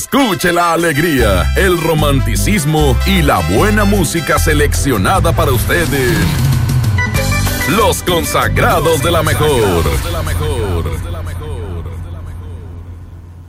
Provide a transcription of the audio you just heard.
Escuche la alegría, el romanticismo y la buena música seleccionada para ustedes. Los consagrados de la mejor.